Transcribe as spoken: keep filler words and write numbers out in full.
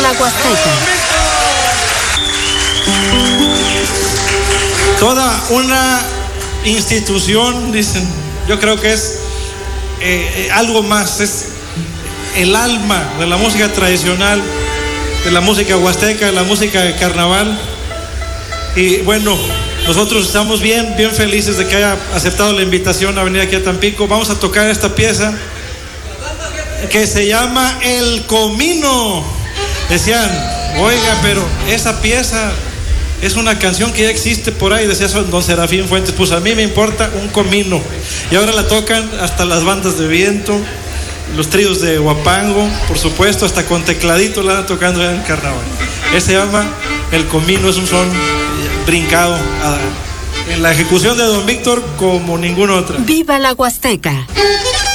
la Huasteca. Toda una institución, dicen, yo creo que es eh, eh, algo más, es el alma de la música tradicional, de la música huasteca, de la música de carnaval. Y bueno, nosotros estamos bien, bien felices de que haya aceptado la invitación a venir aquí a Tampico. Vamos a tocar esta pieza que se llama El Comino. Decían, oiga, pero esa pieza es una canción que ya existe por ahí, decía don Serafín Fuentes. Pues a mí me importa un comino. Y ahora la tocan hasta las bandas de viento, los tríos de Huapango, por supuesto, hasta con tecladito la van tocando en el carnaval. Ese se llama El Comino, es un son brincado en la ejecución de don Víctor como ninguna otra. ¡Viva la Huasteca!